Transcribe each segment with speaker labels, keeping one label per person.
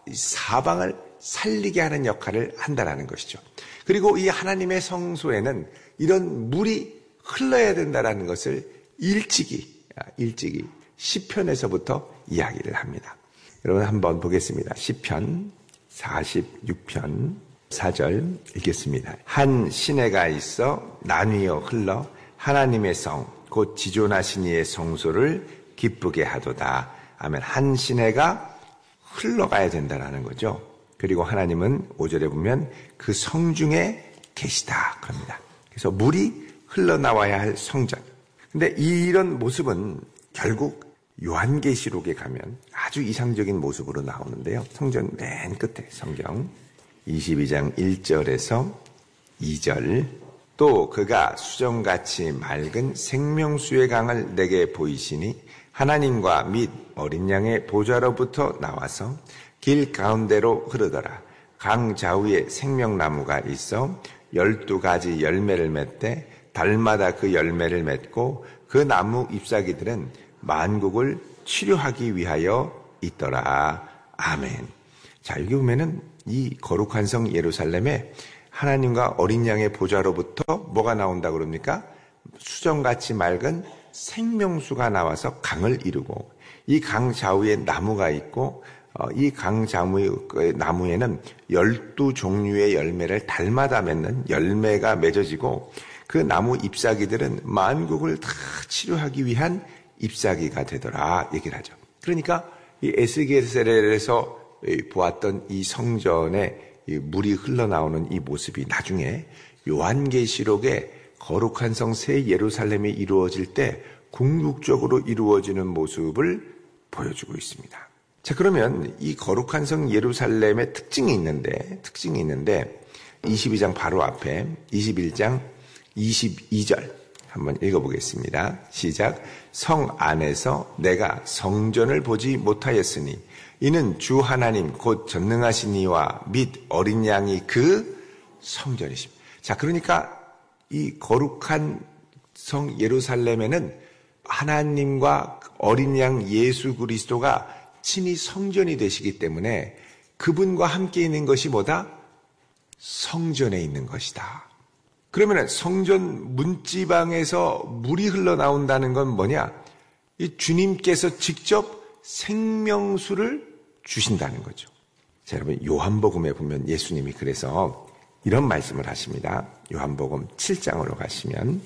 Speaker 1: 사방을 살리게 하는 역할을 한다라는 것이죠. 그리고 이 하나님의 성소에는 이런 물이 흘러야 된다라는 것을 일찍이 시편에서부터 이야기를 합니다. 여러분 한번 보겠습니다. 시편 46편 4절 읽겠습니다. 한 시내가 있어 나뉘어 흘러 하나님의 성 곧 지존하신 이의 성소를 기쁘게 하도다. 아멘. 한 시내가 흘러가야 된다라는 거죠. 그리고 하나님은 5절에 보면 그 성중에 계시다 그럽니다. 그래서 물이 흘러나와야 할 성전. 근데 이런 모습은 결국 요한계시록에 가면 아주 이상적인 모습으로 나오는데요. 성전 맨 끝에 성경 22장 1절에서 2절 또 그가 수정같이 맑은 생명수의 강을 내게 보이시니 하나님과 및 어린 양의 보좌로부터 나와서 길 가운데로 흐르더라. 강 좌우에 생명나무가 있어 12가지 열매를 맺되 달마다 그 열매를 맺고 그 나무 잎사귀들은 만국을 치료하기 위하여 있더라. 아멘. 자, 여기 보면은 이 거룩한 성 예루살렘에 하나님과 어린 양의 보좌로부터 뭐가 나온다 그럽니까? 수정같이 맑은 생명수가 나와서 강을 이루고 이 강 좌우에 나무가 있고 이 강 좌우의 나무에는 12종류의 열매를 달마다 맺는 열매가 맺어지고 그 나무 잎사귀들은 만국을 다 치료하기 위한 잎사귀가 되더라 얘기를 하죠. 그러니까 이 에스겔에서 보았던 이 성전에 물이 흘러나오는 이 모습이 나중에 요한계시록에 거룩한 성 새 예루살렘이 이루어질 때 궁극적으로 이루어지는 모습을 보여주고 있습니다. 자, 그러면 이 거룩한 성 예루살렘의 특징이 있는데 22장 바로 앞에 21장 22절 한번 읽어보겠습니다. 시작. 성 안에서 내가 성전을 보지 못하였으니 이는 주 하나님 곧 전능하신 이와 및 어린 양이 그 성전이십니다. 자, 그러니까 이 거룩한 성 예루살렘에는 하나님과 어린 양 예수 그리스도가 친히 성전이 되시기 때문에 그분과 함께 있는 것이 뭐다? 성전에 있는 것이다. 그러면 성전 문지방에서 물이 흘러나온다는 건 뭐냐? 이 주님께서 직접 생명수를 주신다는 거죠. 자, 여러분 요한복음에 보면 예수님이 그래서 이런 말씀을 하십니다. 요한복음 7장으로 가시면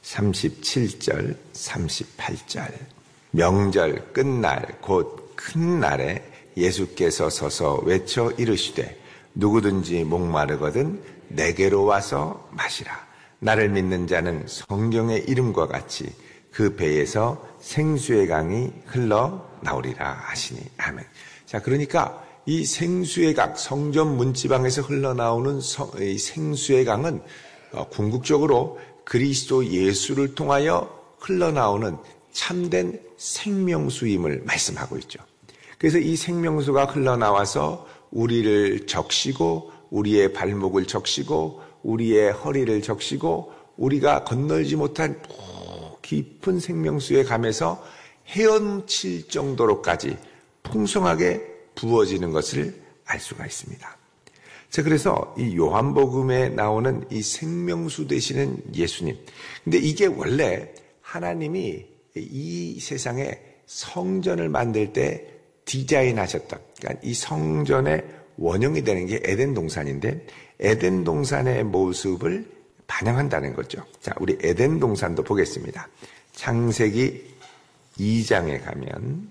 Speaker 1: 37절, 38절 명절 끝날 곧 큰 날에 예수께서 서서 외쳐 이르시되 누구든지 목마르거든 내게로 와서 마시라. 나를 믿는 자는 성경의 이름과 같이 그 배에서 생수의 강이 흘러나오리라 하시니. 아멘. 자, 그러니까 이 생수의 강, 성전 문지방에서 흘러나오는 이 생수의 강은 궁극적으로 그리스도 예수를 통하여 흘러나오는 참된 생명수임을 말씀하고 있죠. 그래서 이 생명수가 흘러나와서 우리를 적시고 우리의 발목을 적시고 우리의 허리를 적시고 우리가 건널지 못한 깊은 생명수에 가면서 헤엄칠 정도로까지 풍성하게 부어지는 것을 알 수가 있습니다. 자, 그래서 이 요한복음에 나오는 이 생명수 되시는 예수님. 근데 이게 원래 하나님이 이 세상에 성전을 만들 때 디자인하셨던, 그러니까 이 성전의 원형이 되는 게 에덴 동산인데 에덴 동산의 모습을 반영한다는 거죠. 자, 우리 에덴 동산도 보겠습니다. 창세기 2장에 가면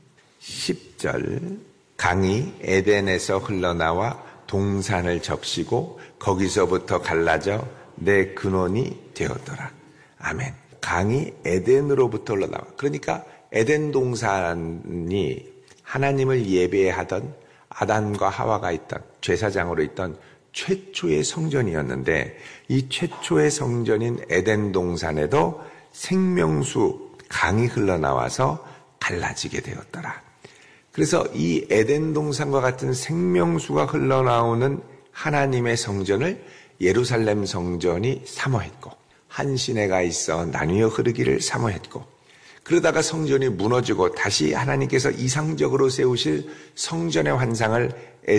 Speaker 1: 10절 강이 에덴에서 흘러나와 동산을 적시고 거기서부터 갈라져 내 근원이 되었더라. 아멘. 강이 에덴으로부터 흘러나와. 그러니까 에덴 동산이 하나님을 예배하던 아담과 하와가 있던 제사장으로 있던 최초의 성전이었는데 이 최초의 성전인 에덴 동산에도 생명수 강이 흘러나와서 갈라지게 되었더라. 그래서 이 에덴 동산과 같은 생명수가 흘러나오는 하나님의 성전을 예루살렘 성전이 사모했고 한 시내가 있어 나뉘어 흐르기를 사모했고 그러다가 성전이 무너지고 다시 하나님께서 이상적으로 세우실 성전의 환상을